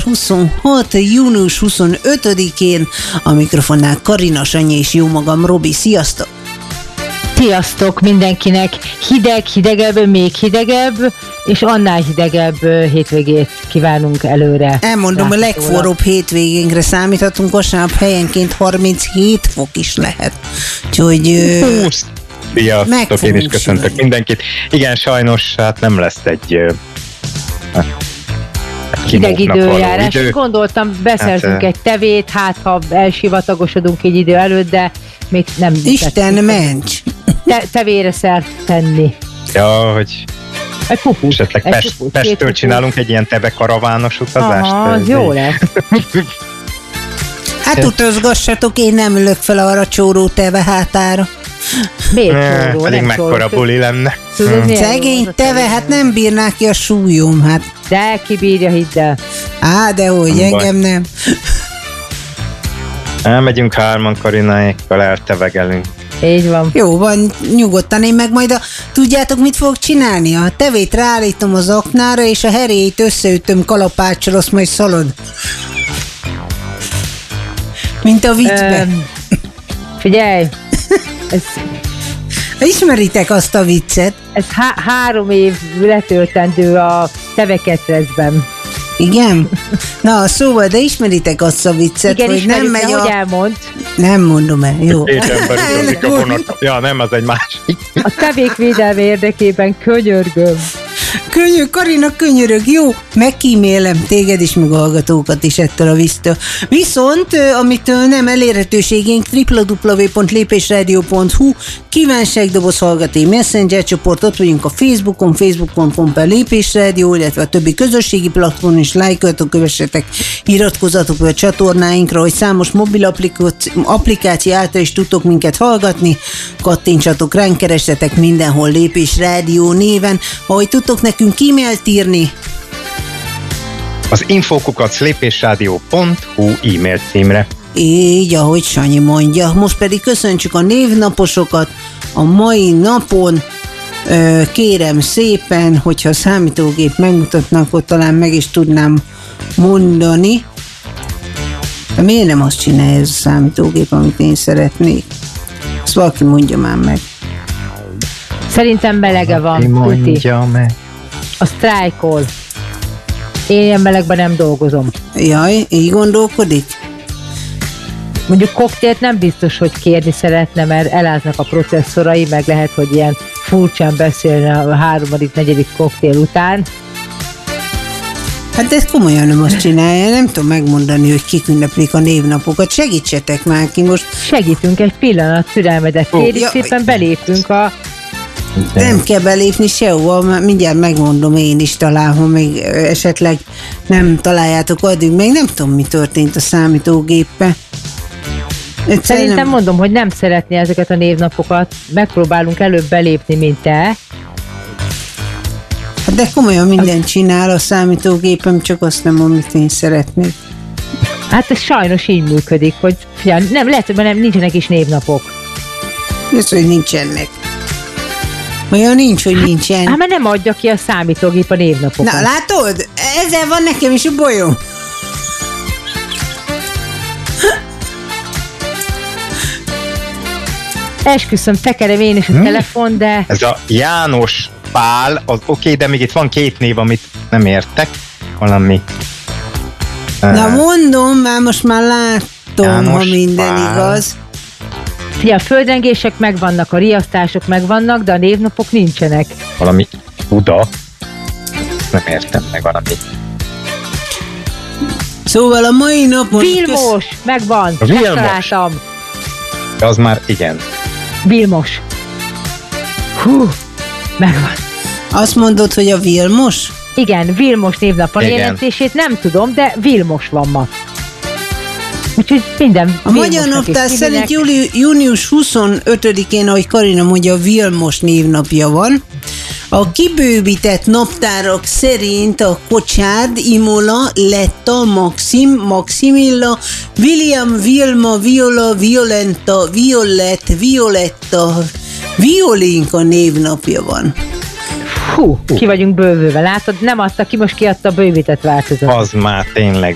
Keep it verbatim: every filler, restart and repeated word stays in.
kétezer-huszonhat. június huszonötödikén, a mikrofonnál Karina, Sanyi és jó magam, Robi. Sziasztok! Sziasztok mindenkinek! Hideg, hidegebb, még hidegebb, és annál hidegebb hétvégét kívánunk előre. Elmondom, a legforróbb hétvégénkre számíthatunk, vasárnap helyenként harminchét fok is lehet. Úgyhogy... húsz Sziasztok, én is köszöntök csinálni mindenkit. Igen, sajnos hát nem lesz egy... hideg időjárás. Idő. Gondoltam, beszerzünk hát, egy tevét, hát ha elsivatagosodunk egy idő előtt, de még nem... Isten ments! Te, tevére szert tenni. Ja, hogy... Egy puput. Esetleg egy Pest, puput, Pestről csinálunk egy ilyen teve karavános utazást. Aha, az jó lesz. Hát utazgassatok, én nem ülök fel arra csóró teve hátára. Miért csóró? Pedig mekkora buli lenne. Tudod, hmm. Szegény teve, hát nem bírná ki a súlyom, hát. De kibírja, hidd el. Á, de hogy, engem nem. Elmegyünk hárman Karináékkal, eltevegelünk. Így van. Jó van, nyugodtan, én meg majd a... Tudjátok, mit fogok csinálni? A tevét ráállítom az aknára, és a heréit összeütöm kalapáccsal, azt majd szalad. Mint a viccben. Ö, figyelj! Ez... Ismeritek azt a viccet? Ez há- három év letöltendő a teveketrecben. Igen? Na, szóval, de ismeritek azt a viccet, igen, hogy nem megy a... a... elmond. Nem mondom el, jó. Két ember utazik a vonat. Ja, nem, az egy másik. A tevék védelme érdekében könyörgöm. Könyör, Karina, könyörög, jó? Megkímélem téged is, meg a hallgatókat is ettől a visztől. Viszont, amitől nem elérhetőségénk, double-u double-u double-u pont lépésradio pont hu, kívánságdoboz hallgatói messenger csoport, ott vagyunk a Facebookon, facebook pont com per lépésradio, illetve a többi közösségi platformon is lájkoljatok, kövessetek, iratkozzatok a csatornáinkra, hogy számos mobil applikáció, applikáció által is tudtok minket hallgatni, kattintsatok ránk, keressetek mindenhol Lépésrádió néven, ahogy tudtok nekünk e-mailt írni. Az infokukat lépésradio pont hu e-mail címre. Így, ahogy Sanyi mondja. Most pedig köszöntsük a névnaposokat a mai napon. Kérem szépen, hogyha a számítógép megmutatna, akkor talán meg is tudnám mondani. De miért nem azt csinálja ez a számítógép, amit én szeretnék? Ezt valaki mondja már meg. Szerintem melege van. Mondja meg. A sztrájkol. Én ilyen melegben nem dolgozom. Jaj, így gondolkodik? Mondjuk koktélt nem biztos, hogy kérni szeretne, mert eláznak a processzorai, meg lehet, hogy ilyen furcsán beszélne a háromadik, negyedik koktél után. Hát ezt komolyan nem azt csinálja, nem tudom megmondani, hogy kik ünneplik a névnapokat. Segítsetek már ki most. Segítünk, egy pillanat, türelmedet kérjük, ja, szépen belépünk a... De. Nem kell belépni sehova, mindjárt megmondom én is talán, ha még esetleg nem találjátok addig, meg nem tudom, mi történt a számítógéppel. Szerintem nem... mondom, hogy nem szeretné ezeket a névnapokat, megpróbálunk előbb belépni, mint te. De komolyan mindent csinál a számítógépem, csak azt nem, amit én szeretnék. Hát ez sajnos így működik, hogy figyelj, nem, lehet, hogy nem, nincsenek is névnapok. Ez, hogy nincsenek. Olyan nincs, hogy nincsen. Hát mert nem adja ki a számítógép a névnapokat. Na látod? Ezzel van nekem is a bolyom. Esküszöm, tekerem én is a hmm. telefon, de... Ez a János Pál, az oké, okay, de még itt van két név, amit nem értek. Valami... Na mondom, már most már látom, János ha minden Pál. Igaz. Figyelj, a földrengések megvannak, a riasztások megvannak, de a névnapok nincsenek. Valami Buda. Nem értem meg valami. Szóval a mai napon... Vilmos! Köz... Megvan! Vilmos! Az már igen. Vilmos. Hú, megvan. Azt mondod, hogy a Vilmos? Igen, Vilmos névnap a jelentését nem tudom, de Vilmos van ma. Úgyhogy minden a magyar naptár szerint júli, június huszonötödikén, ahogy Karina mondja, a Vilmos névnapja van. A kibővített naptárak szerint a Kocsád, Imola, Letta, Maxim, Maximilla, William, Vilma, Viola, Violenta, Violett, Violetta, Violinka névnapja van. Hú, ki vagyunk bővülve, látod? Nem adta ki, most kiadta a bővített változatot. Az már tényleg